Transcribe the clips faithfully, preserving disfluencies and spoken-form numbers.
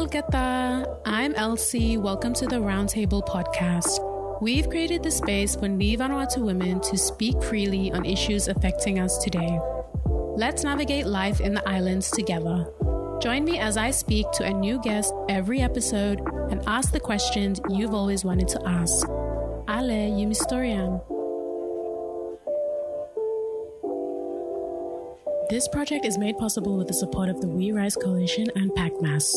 Kolkata. I'm Elsie. Welcome to the Roundtable podcast. We've created the space for Ni Vanuatu women to speak freely on issues affecting us today. Let's navigate life in the islands together. Join me as I speak to a new guest every episode and ask the questions you've always wanted to ask. Ale, Yumistorian. This project is made possible with the support of the We Rise Coalition and PACMAS.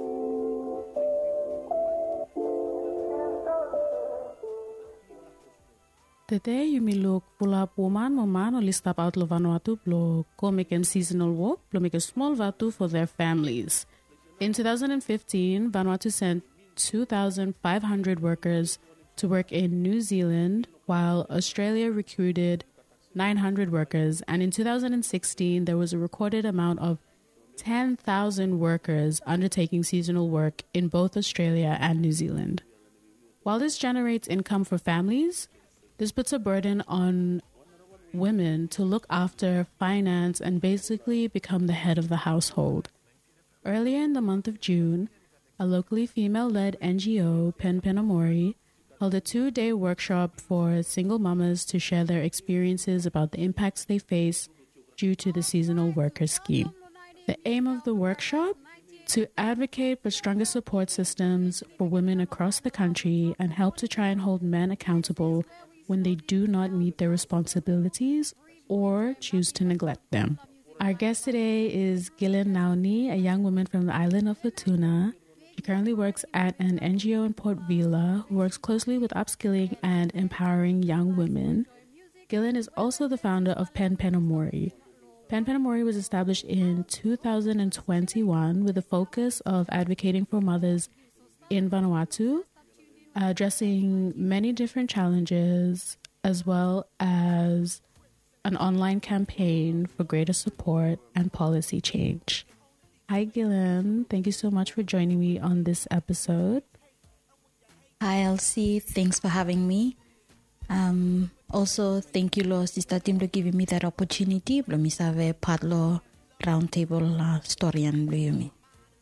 Today, you may look pull up woman, woman, or list up out lo Vanuatu, blo go make them seasonal work, blo make a small vatu for their families. In two thousand fifteen, Vanuatu sent two thousand five hundred workers to work in New Zealand, while Australia recruited nine hundred workers. And in two thousand sixteen, there was a recorded amount of ten thousand workers undertaking seasonal work in both Australia and New Zealand. While this generates income for families, this puts a burden on women to look after, finance, and basically become the head of the household. Earlier in the month of June, a locally female-led N G O, Pen Penamori, held a two-day workshop for single mamas to share their experiences about the impacts they face due to the seasonal worker scheme. The aim of the workshop? To advocate for stronger support systems for women across the country and help to try and hold men accountable when they do not meet their responsibilities or choose to neglect them. Our guest today is Gillian Nauni, a young woman from the island of Futuna. She currently works at an N G O in Port Vila who works closely with upskilling and empowering young women. Gillian is also the founder of Pen Penamori. Pen Penamori was established in two thousand twenty-one with a focus of advocating for mothers in Vanuatu, addressing many different challenges, as well as an online campaign for greater support and policy change. Hi, Gillian. Thank you so much for joining me on this episode. Hi, Elsie. Thanks for having me. Um, also, thank you, lo, sister team, for giving me that opportunity. Lo, mi save part lo roundtable uh, story and lo me.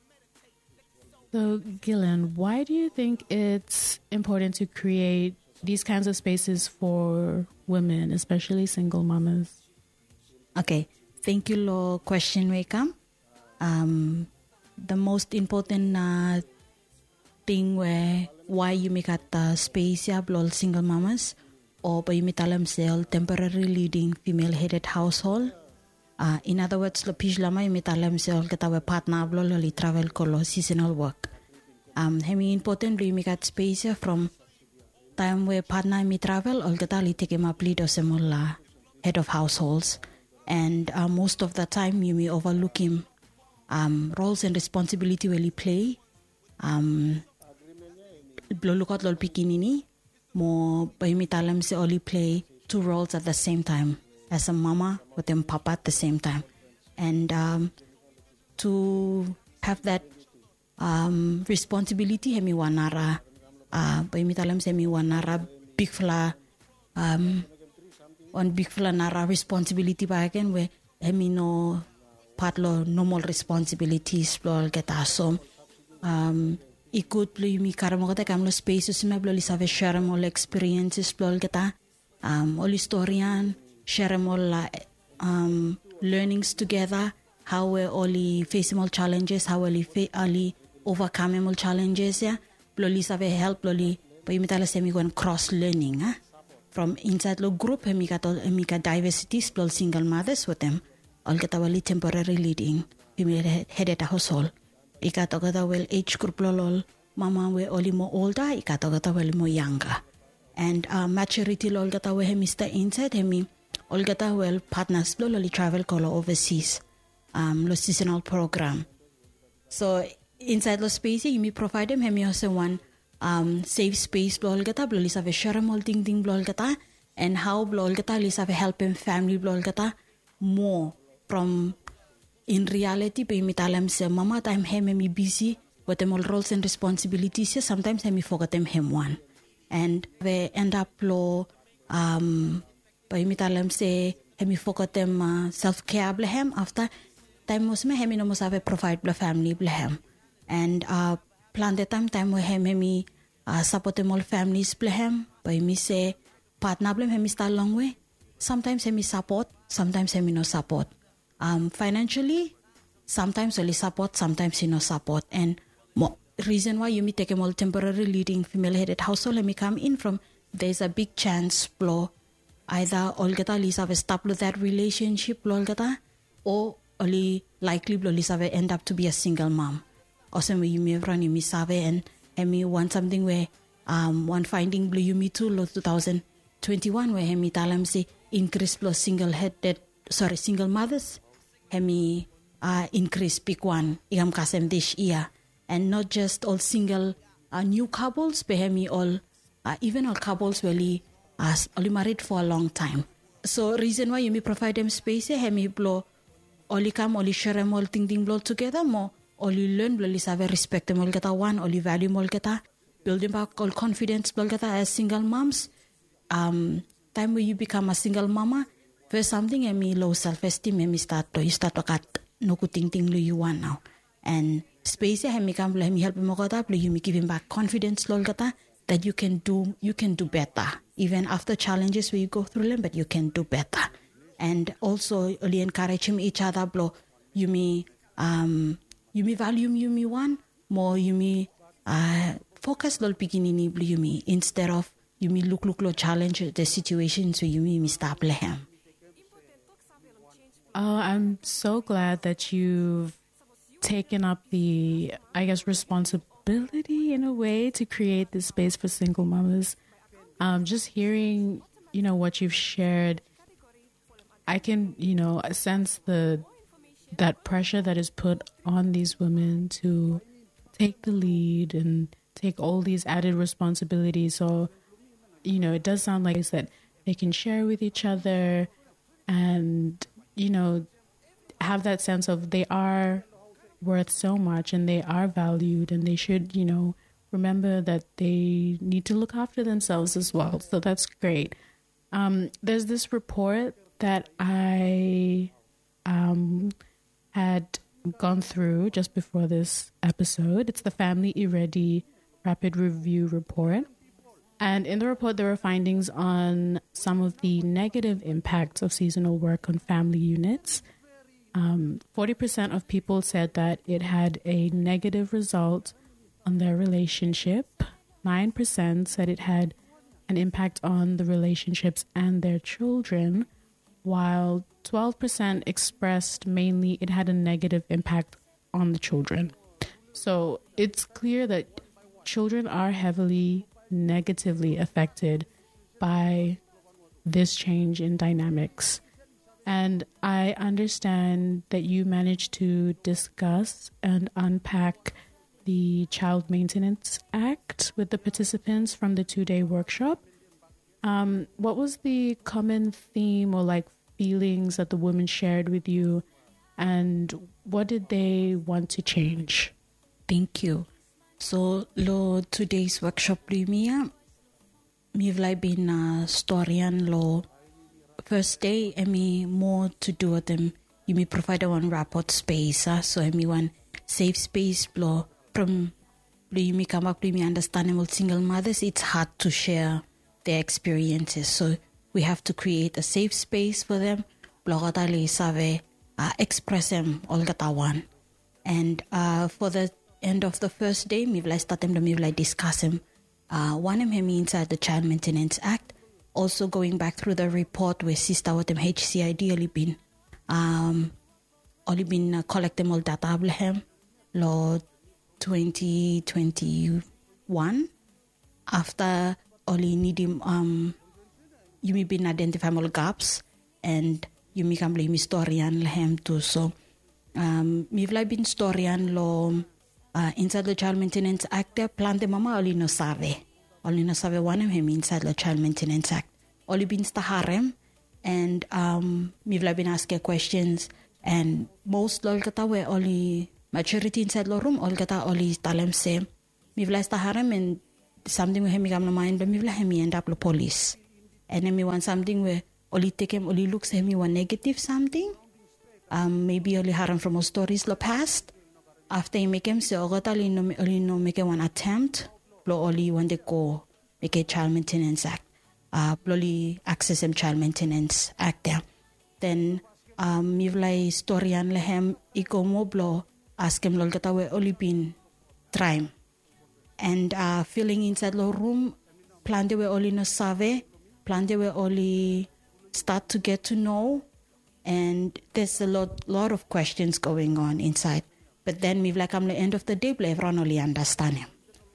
So, Gillian, why do you think it's important to create these kinds of spaces for women, especially single mamas? Okay, thank you, lo question, Wakam. Um, the most important uh, thing where why you make at the space ya blol single mamas or by you metalam sell temporary leading female headed household. Uh, in other words, lo pijlama you metalam sell katawe partner blol li travel kolo seasonal work. Um, hemi important you make at space ya from time where partner me travel or kata li take him up lead or semola head of households, and uh, most of the time you may overlook him. Um, roles and responsibility will he play. Um, Blolukot lol pikinini mo bayimitalam se only play two roles at the same time as a mama with them papa at the same time, and um, to have that um, responsibility hemi wanara uh, bayimitalam se mi wanara big fla um, on big fla nara responsibility bagen where hemi no patlo normal responsibilities blol geta so um ikut bloi mi karamo kata kamlo spaces me bloli save share mol experiences blol geta um all historian share mol um learnings together, how we only face more challenges, how we fa- only overcome more challenges ya bloli save help bloli pai mitala semi gon cross learning ah from inside lo group mi kato mi ka diversities blol single mothers with them all kata wali temporary leading female headed household. Ika kata well age group lol mama we only more older, ika kata well more younger, and uh, maturity lol kata we Mister inside hemi all kata well partners lol travel color overseas um lo seasonal program. So inside lo space you me provide them hemi also one um safe space lol kata lol save share mol ding ding lol kata, and how lol kata lol save helping family lol kata more from in reality pe mitalam se mama time hem me busy with them all roles and responsibilities. Sometimes I me forget them him one, and we end up lo um pe mitalam se hemi forget them uh, self care blehem after time was me hemi no must have provide the family blehem. And uh, plan the time time where him hemi uh, support them all families play him. But me say partner blame hemi start long way. Sometimes hemi support, sometimes hemi no support. Um, financially, sometimes only support, sometimes he no support. And mo- reason why you may take him all temporary leading female headed household let me come in from, there's a big chance blow either Olgata Lisa will stop with that relationship Olgata or only likely blow Lisa will end up to be a single mom. Or some way you may run you miss and and me want something where um one finding blue you me too lo two thousand twenty-one where hemi talam say increase plus single headed sorry single mothers hemi uh increase pick one igam kasem dish iya and not just all single uh, new couples but hemi all uh, even all couples really as only married for a long time. So reason why you may provide them space hemi blow only come only share them all thing thing blow together more only learn only have respect them all kata one only value all kata building back all confidence all kata as single moms. Um, time when you become a single mama, first something and me low self esteem and me start to you start to cut no good thing thing you want now. And space and me come let me help him kata you me give him back confidence lol kata that you can do you can do better. Even after challenges where you go through them, but you can do better. And also only encourage him each other blow you me um you me value you me one more you me uh focus lol beginning you me instead of you me look look lo challenge the situations where you me stop him. Oh, I'm so glad that you've taken up the, I guess, responsibility in a way to create this space for single mamas. Um, just hearing, you know, what you've shared, I can, you know, sense the that pressure that is put on these women to take the lead and take all these added responsibilities. So, you know, it does sound like it's that they can share with each other and, you know, have that sense of they are worth so much and they are valued and they should, you know, remember that they need to look after themselves as well. So that's great. Um, there's this report that I um, had gone through just before this episode. It's the Family Iredi Rapid Review Report. And in the report, there were findings on some of the negative impacts of seasonal work on family units. Um, forty percent of people said that it had a negative result on their relationship. nine percent said it had an impact on the relationships and their children, while twelve percent expressed mainly it had a negative impact on the children. So it's clear that children are heavily negatively affected by this change in dynamics. And I understand that you managed to discuss and unpack the Child Maintenance Act with the participants from the two-day workshop. Um, what was the common theme or like feelings that the women shared with you, and what did they want to change? Thank you. So, lo today's workshop lumia, mi vlai bin uh, storyan lo first day, emi more to do with them. You may provide one rapport space, uh, so emi one safe space lo from you may come up to me understanding with single mothers. It's hard to share their experiences, so we have to create a safe space for them. Blogata save uh, express them all one, and uh, for the end of the first day, me will start them to me will discuss them. Uh, one of them inside the Child Maintenance Act. Also going back through the report where sister with them H C I D only been um only been uh, collect them all data ablehem law twenty twenty-one after only need him um you may been identify all gaps and you may come blame historian lehem too. So um me have been historian law uh, inside the Child Maintenance Act plan the mama only no save only no save one of him inside the Child Maintenance Act only been staharem and um me have been asking questions and most lol kata we only maturity inside the room all kata only talem say me have staharem and something we him come no mind but me have him end up the police and then me want something where only take him only looks him one negative something um maybe only harm from all stories the past after you make him say ogatali no only no make one attempt lo only when they go make a child maintenance act uh bloli access him child maintenance act there then um you've like story and lehem iko mo blo ask him lol kata we only been trying and uh feeling inside the room plan they were only no survey plan they were only start to get to know, and there's a lot lot of questions going on inside. But then we've like, I'm the end of the day, everyone only understand him.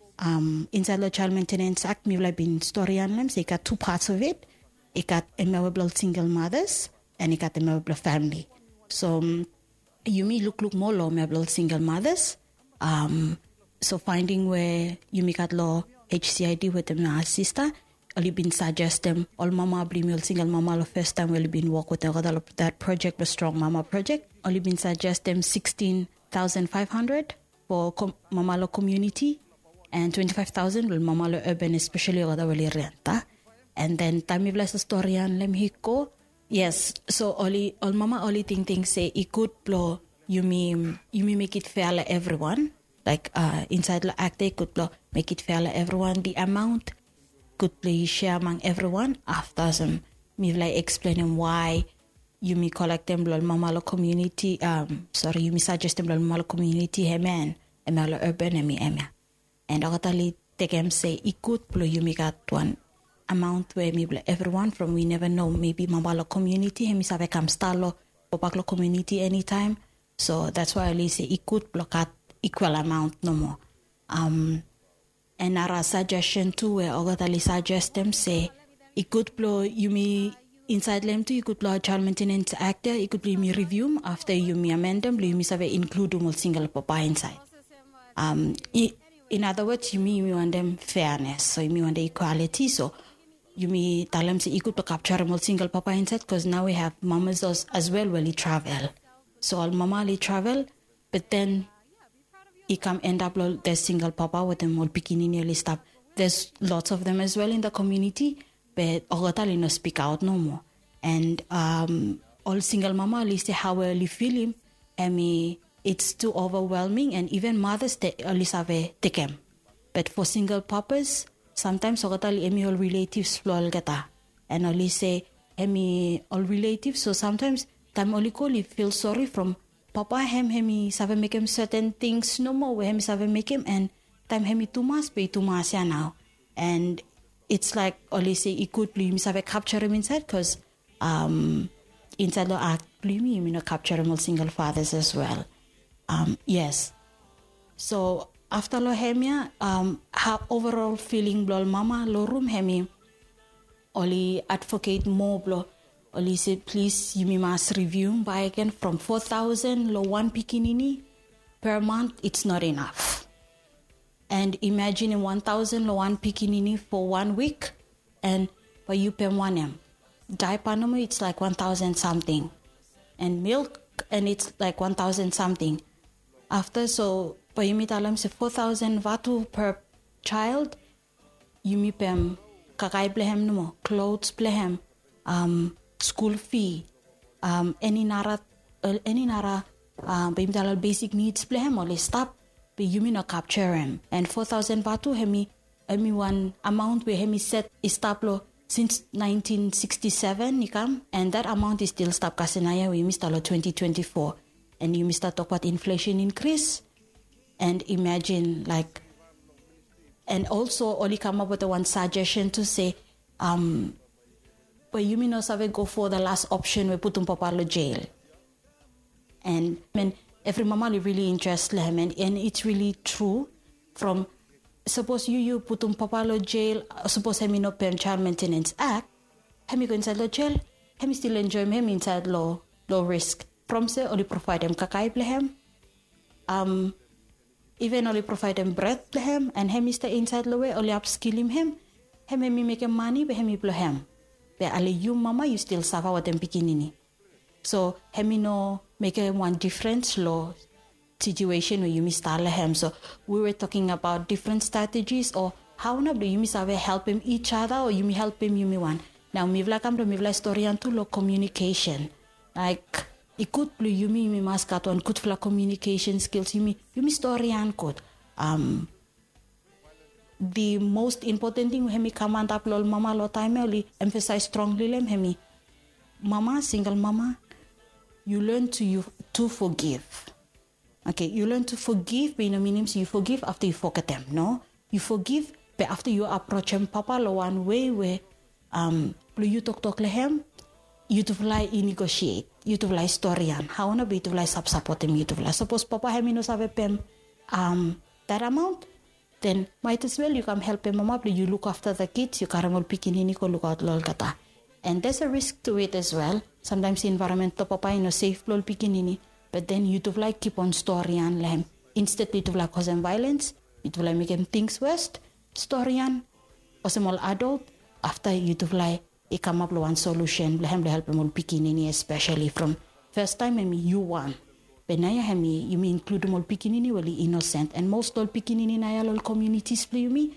Um, inside the Child Maintenance Act, we've like been story on them. So you got two parts of it. You got empowerable single mothers and you got empowerable family. So um, you may look look more law empowerable single mothers. Um, so finding where you make at law H C I D with them sister. Only been suggest them all mama bring single mama the first time we've been work with the, that project, the Strong Mama project. Only been suggest them sixteen thousand five hundred for com- mama lo community and twenty five thousand will mama lo urban, especially other will renta. And then time you bless the story and let me go. Yes, so only all mama only thing thing say it could blow you mean you may make it fair like everyone. Like uh inside the act they could blow make it fair like everyone. The amount could be share among everyone after some me like explaining why you may collect them blood mama community um sorry you may suggest them blood mama community he man and mala urban and me emma and actually take them say it could blow you may got one amount where maybe everyone from we never know maybe mama community he may have come stalo popaklo community anytime, so that's why I say it could block at equal amount no more. um And our suggestion too, where Ogatali suggest them say, it could blow you me inside them too, you could blow a Child Maintenance Act there, it could be me review after you me amend them, you me have include them single papa inside. Um, in other words, you me you want them fairness, so you me want the equality, so you me tell them say you could capture them single papa inside, because now we have mamas as, as well when they travel. So all mama they travel, but then he come end up there's single papa with them all bikini nearly stop. There's lots of them as well in the community, but Ogatali no speak out no more. And um, all single mama at least how well you feel him. I mean, it's too overwhelming, and even mothers they at least have a take him. But for single papas, sometimes Ogatali emi all relatives flow gata, and only say emi all relatives. So sometimes time only call you feel sorry from Papa hem hemi save make him certain things no more where him save make him, and time hemi tumas pay tumas ya now, and it's like only say it could play him save capture him inside, because um inside the act play me you know capture him all single fathers as well. Um yes, so after lo hemia um how overall feeling blol mama lo room hemi only advocate more blo. Only say, please, you must review buy again from four thousand lo one pikinini per month. It's not enough. And imagine one thousand lo one pikinini for one week, and for you per one m. Diaper no it's like one thousand something, and milk and it's like one thousand something. After so, for you mitalam say four thousand vatu per child. You mi pem kakai blehem no more clothes blehem um. school fee, um, any nara, uh, any nara, um, basic needs play him or stop, but you mean not capture him. And four thousand batu hemi, hemi one amount where hemi set is stop since nineteen sixty-seven, nikam, and that amount is still stop kasenaya we missed twenty twenty-four, and you missed talk about inflation increase, and imagine like, and also only come up with the one suggestion to say, um. But you may not have go for the last option we put him papa in jail. And I mean, every mama really interested him, and, and it's really true. From suppose you you put him papa in jail, suppose him no pay Child Maintenance Act, him go inside the jail, him still enjoy him inside low low risk. From say only provide him kakai him, um, even only provide him bread him, and him stay inside the way only upskill him him, him him make him money, but him blow him. But ale you mama you still suffer with them pikinini. So hemi no make a one different law situation where you miss him. So we were talking about different strategies, or how not do you miss have help him each other, or you may help him you may one. Now me vla kam do me vla story antu lo communication. Like ikut plu yumi yumi mas katon kut fla communication skills yumi yumi story an kot. Um, the most important thing hemi command up lol mama lo time only emphasize strongly lem hemi mama single mama you learn to you to forgive. Okay, you learn to forgive, but in a means you forgive after you forget them, no? You forgive, but after you approach him, papa lo one way where um you talk talk lehem, you to fly in negotiate, you to fly storyan. How wanna be to fly sub support him, you to fly. Suppose papa hemi no save pem um that amount, then might as well you come help him mama, you look after the kids, you caramel picking in look out lol kata. And there's a risk to it as well. Sometimes the environment to papa in a safe lol picking in. But then you to like keep on storyan lem. Instead you to like cause them violence, you to like make them things worse. Storyan, or some adult, after you to like it come up with one solution, lehem help them all picking in, especially from first time I mean you won. But now you you may include them all picking in really innocent. And most all picking in all communities play me.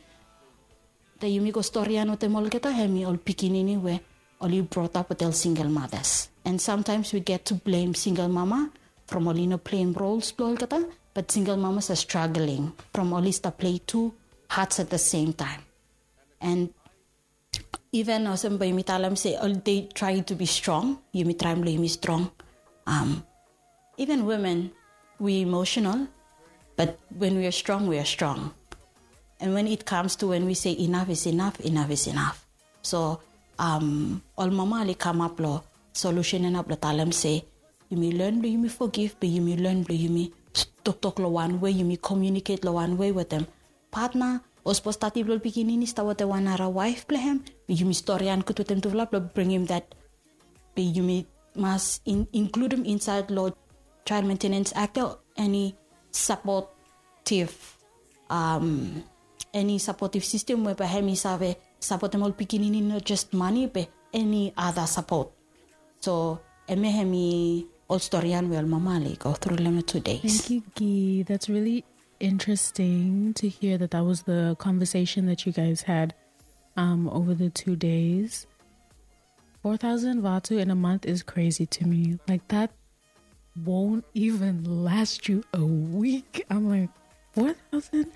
The you may go storyan or them all get a hemi all picking in where all you brought up with all single mothers. And sometimes we get to blame single mama from all in a playing roles, but single mamas are struggling from all is to play two hats at the same time. And even as by mitalam say all they try to be strong, you may try and blame me strong. Um, even women, we emotional, but when we are strong, we are strong. And when it comes to when we say enough is enough, enough is enough. So um, all mama ali come up lo solution and up the talam say. You may learn, you may forgive, but you may learn, you may talk talk lo one way, you may communicate lo one way with them. Partner, os postati blol pikinin is what the one ara wife play him, but you may story and kut with them to vlog, bring him that, but you may must in, include him inside law child maintenance act or any supportive, um, any supportive system where by him is have support them all pikinin not just money, but any other support. So, emehemi all storyan well mamali go through them two days. Thank you, Guy. That's really interesting to hear that that was the conversation that you guys had um, over the two days. four thousand Vatu in a month is crazy to me. Like that won't even last you a week. I'm like, four thousand?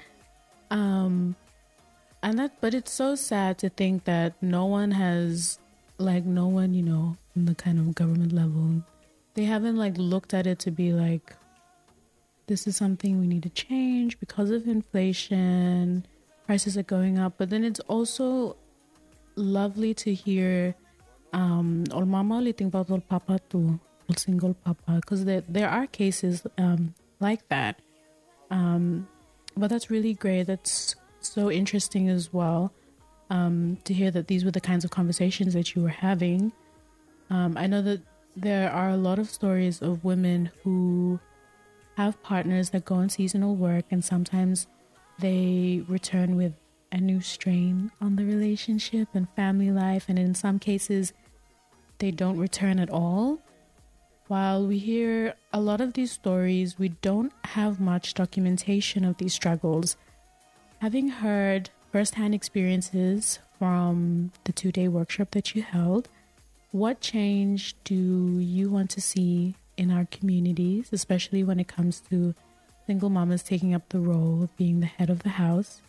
Um, and that, but it's so sad to think that no one has, like no one, you know, in the kind of government level, they haven't like looked at it to be like, this is something we need to change because of inflation, prices are going up. But then it's also lovely to hear um or mama li think about papa too, single papa, because there there are cases um like that. Um but that's really great. That's so interesting as well. Um to hear that these were the kinds of conversations that you were having. Um, I know that there are a lot of stories of women who have partners that go on seasonal work, and sometimes they return with a new strain on the relationship and family life, and in some cases they don't return at all. While we hear a lot of these stories, we don't have much documentation of these struggles. Having heard firsthand experiences from the two-day workshop that you held, what change do you want to see in our communities, especially when it comes to single mamas taking up the role of being the head of the house,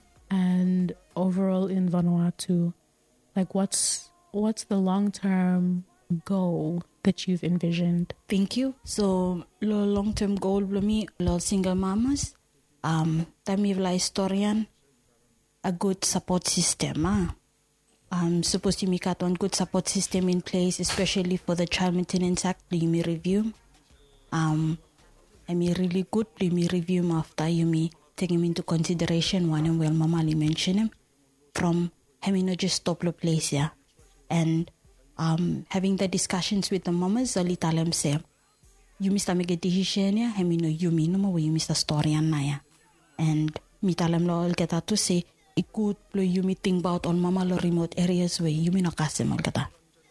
and overall in Vanuatu? Like, what's what's the long-term goal that you've envisioned? Thank you. So, lo long-term goal for me, lo single mamas, um, tami vla historian, a good support system, ah. Um, supposed to make a good support system in place, especially for the Child Maintenance Act. You may review. Um, I mean, really good. You may review after you may take him into consideration. One and well, Mama Ali mentioned him from having not just stop the place, yeah, and um, having the discussions with the mamas. Ali tell them say, you must make a decision, yeah. I mean, you mean no more. You must story and naya, and me tell them lo get to say. Ikut lo you may think about on mama lo remote areas where you may not kase mal kata.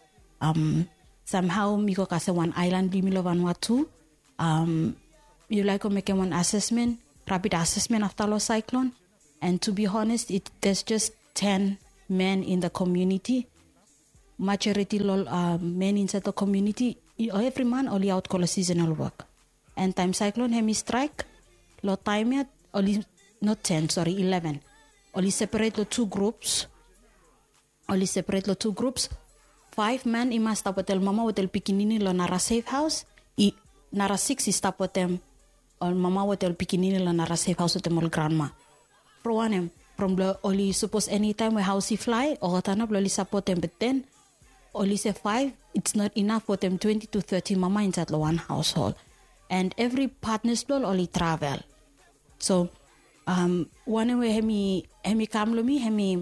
Um somehow me ko kase one island bi mi lo Vanuatu. Um you like to make one assessment, rapid assessment after the cyclone, and to be honest, it there's just ten men in the community. Majority lo uh, men inside the community every man only out call a seasonal work. And time cyclone hemi strike, lo time yet, only, not ten, sorry, eleven. Only separate the two groups. Only separate the two groups. Five men ima stop hotel mama hotel pikinini lo nara safe house. I nara six is stop hotel or mama hotel pikinini lo nara safe house hotel mol grandma. For one em from the only suppose anytime we house fly or tanap only support them, but then only say five, it's not enough for them twenty to thirty mama inside the one household. And every partner's will only travel. So um one way hemi hemi kamlomi hemi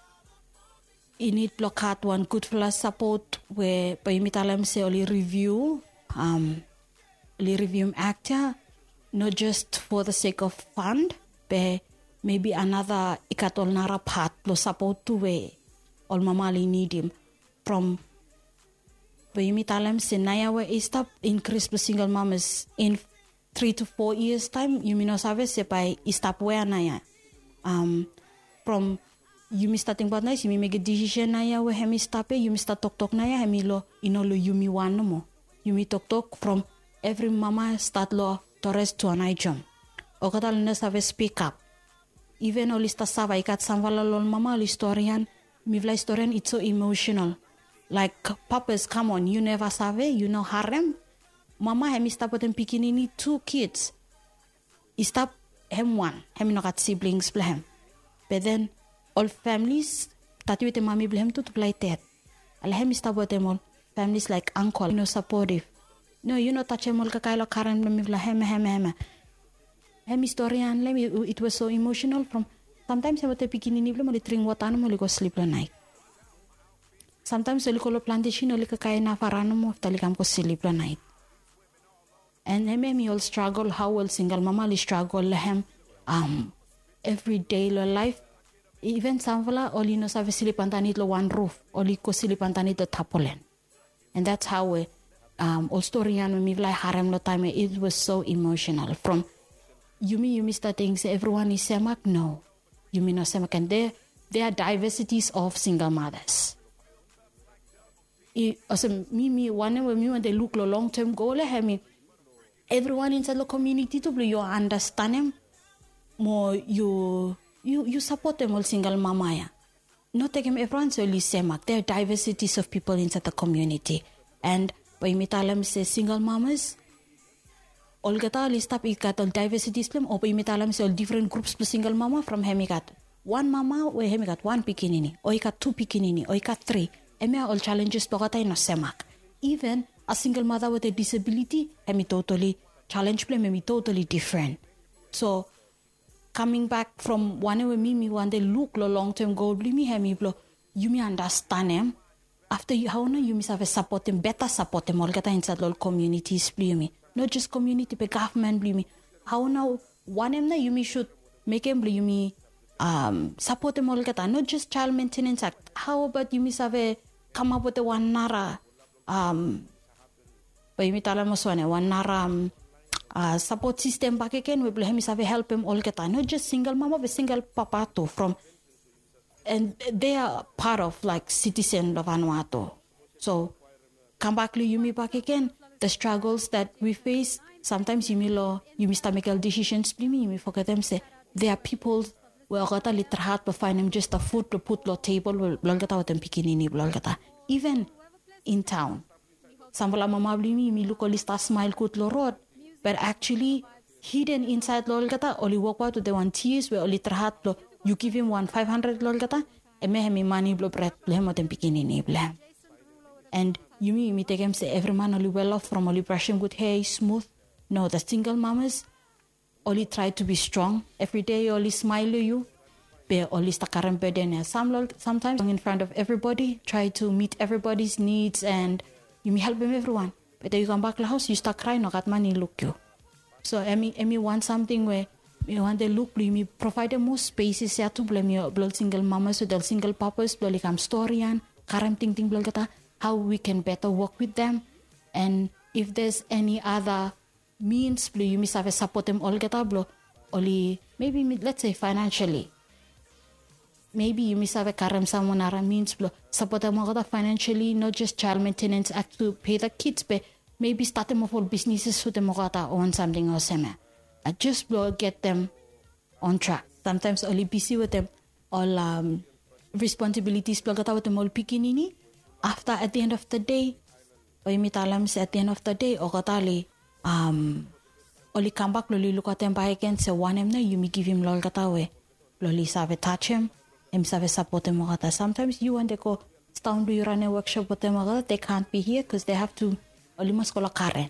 you need block out one good plus support where by mitalam say only review um only review actor not just for the sake of fund but maybe another ikatol nara part plus support to where all mamali need him from by mitalam say naya where is stop increase the single mamas in three to four years time you mean no service by stop where naya um from you mi starting about nice, you make a decision na ya we hemi stop you mi start talk talk na ya hemi lo inolo you mi one no mo. You mi talk talk from every mama start lo torres to an ijom. O katal na save speak up. Even all ista sava ikat samvala lol mama all historian, mi vla historian it's so emotional. Like papas, come on, you never save, you know harem. Mama hemi stop with them pikinini two kids. Istap hem one, hemi no kat siblings blehem. But then all families tati with mommy blame to to play that. Alhem is about them all families like uncle, you know, supportive. No, you know, touch them all kakailo karan blame vla hem hem hem. Hem historian let me it was so emotional from sometimes about the pikinini blame only drink water no go sleep la night. Sometimes only call plantation only kakay na farano mo talikam ko sleep la night. And hem me all struggle how will single mama li struggle lahem um every day lo life. Even samvala oli no save silipantanit lo one roof oli ko silipantanit the tapolen. And that's how we um all story and me like harem no time it was so emotional from yumi yumi starting say everyone is semak no yumi no semak and there there are diversities of single mothers. I also me me one of me when they look lo long term goal have me everyone inside the community to you understand them more you You you support them all single mama ya. Not take him everyone so semak. There are diversities of people inside the community. And by mitalam say single mamas all gata listap ikat all diversities them or by mitalam say all different groups plus single mama from hemikat. One mama we hemikat one pikinini or ikat two pikinini or ikat three. Eme all challenges pagata no semak. Even a single mother with a disability hemi totally challenge play maybe totally different. So coming back from one way me me one day look lo long term goal bli me hemi blo you me understand them after you how no you me have a support them better support them all gata inside lo communities bli me not just community but government bli me how now one em na you me should make em bli you me um support them all gata not just child maintenance act how about you me have a come up with the one nara um by me tala mo swane one nara um, Uh, support system back again we blame have help him all get not just single mama but single papa too from and they are part of like citizen of Vanuatu. So come back you me back again the struggles that we face sometimes you me lo you miss to make decisions you me forget them say there are people who got a little hard to find them just a food to put lo table will get out and pikinini even in town some mama me me look all smile good lo road. But actually, hidden inside lolgata, only walk out to the one tears where only trahat lo. You give him one five hundred lolgata, and me hemi money blow bread blem what bikini blem. And you me me take him say every man only well off from only brushing good hair smooth. No, the single mamas only try to be strong every day. Only smile you, be only stakaram beden. Some sometimes in front of everybody, try to meet everybody's needs, and you me help him everyone. But then you come back to the house, you start crying, no got money look you. So I mean, I mean want something where you want the look, you provide them more spaces here to blame your blood single mamas, so the single papas, blood like story and karam ting ting blood kata, how we can better work with them, and if there's any other means, you must have a support them all kata blow, only maybe let's say financially. Maybe you miss have a karam someone ara means blow support them all financially, not just child maintenance act to pay the kids, but maybe start them off all businesses so them own something or same. I just will get them on track. Sometimes only busy with them all um, responsibilities plagata with them all pikinini. After at the end of the day, or imitalam say at the end of the day, or katali um only come back loli look at them by again say one him na you me give him lol katawe. Loli save touch him, him save support him kata. Sometimes you and they go stand do you run a workshop with them kata, they can't be here because they have to only must call a Karen.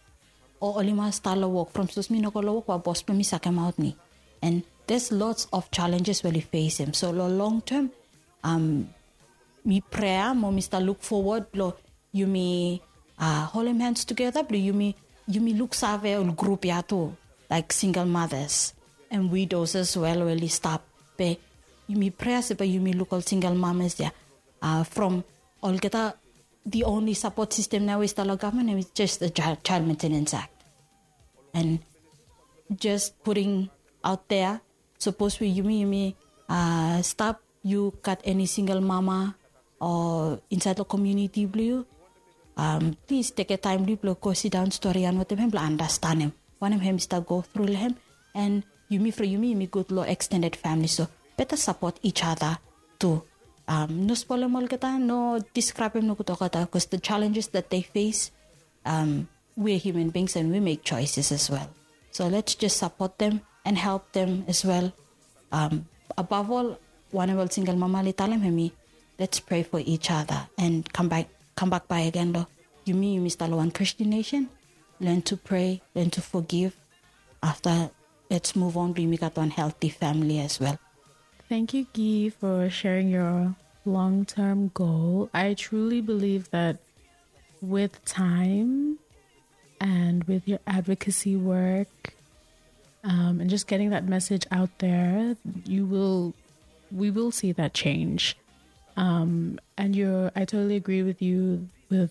Or only must start a walk from sus me no call a walk or boss me sak him out ni. And there's lots of challenges when you face him. So long term, um me prayer, mo Mister look forward, lo you me uh hold him hands together, but you me you me look save or group ya too, like single mothers and widows as well, really stop. But you me prayer but you me look all single mamas there. Uh from all get the only support system now is the government and it's just the child, child maintenance act. And just putting out there, suppose we you me you me uh stop you cut any single mama or inside the community blue. Um, please take a time to go sit down story and what them understand him. One of him is to go through him and you me for you me me good law extended family. So better support each other too. Um, no spoil them all kata, no describe him no kata because the challenges that they face, um, we're human beings and we make choices as well. So let's just support them and help them as well. Um, above all, one of all single mama li talam hemi, let's pray for each other and come back. Come back by again, though. You mean you Mister One Christian Nation? Learn to pray, learn to forgive. After, let's move on. We make a healthy family as well. Thank you, Guy, for sharing your long-term goal. I truly believe that with time and with your advocacy work um, and just getting that message out there, you will, we will see that change. Um, and you're, I totally agree with you with,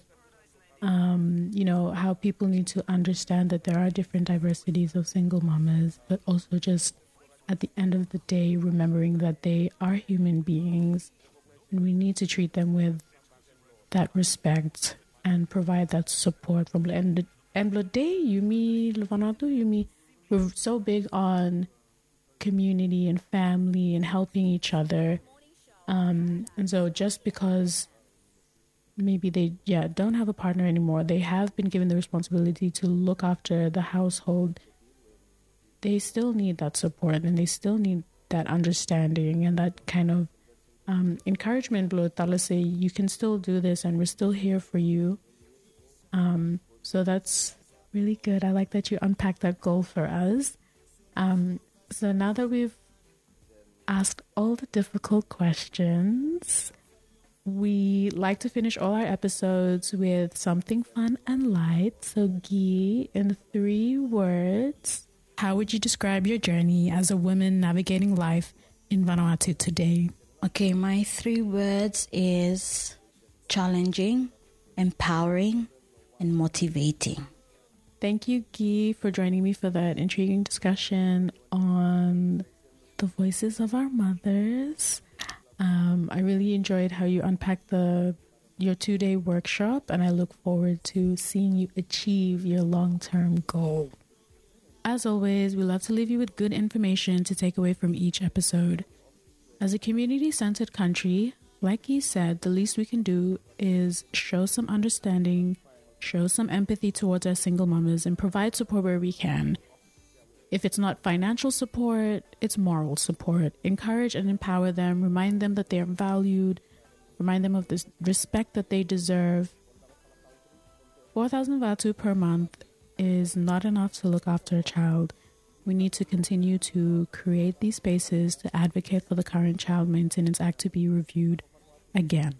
um, you know, how people need to understand that there are different diversities of single mamas, but also just at the end of the day, remembering that they are human beings and we need to treat them with that respect and provide that support from the end, end of the day. You me, Vanuatu, you me, we're so big on community and family and helping each other. Um, and so just because maybe they, yeah, don't have a partner anymore, they have been given the responsibility to look after the household, they still need that support and they still need that understanding and that kind of um, encouragement. Say, you can still do this and we're still here for you. Um, so that's really good. I like that you unpacked that goal for us. Um, so now that we've asked all the difficult questions, we like to finish all our episodes with something fun and light. So Guy, in three words, how would you describe your journey as a woman navigating life in Vanuatu today? Okay, my three words is challenging, empowering, and motivating. Thank you, Guy, for joining me for that intriguing discussion on the voices of our mothers. Um, I really enjoyed how you unpacked the your two-day workshop, and I look forward to seeing you achieve your long-term goal. As always, we love to leave you with good information to take away from each episode. As a community-centered country, like he said, the least we can do is show some understanding, show some empathy towards our single mamas, and provide support where we can. If it's not financial support, it's moral support. Encourage and empower them. Remind them that they are valued. Remind them of the respect that they deserve. four thousand Vatu per month is not enough to look after a child. We need to continue to create these spaces to advocate for the current Child Maintenance Act to be reviewed again.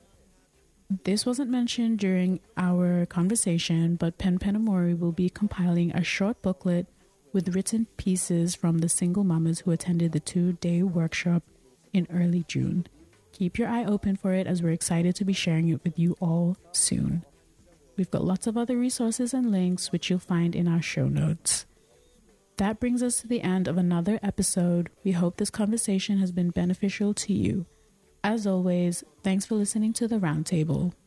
This wasn't mentioned during our conversation, but Pen Penamori will be compiling a short booklet with written pieces from the single mamas who attended the two-day workshop in early June. Keep your eye open for it as we're excited to be sharing it with you all soon. We've got lots of other resources and links which you'll find in our show notes. That brings us to the end of another episode. We hope this conversation has been beneficial to you. As always, thanks for listening to The Roundtable.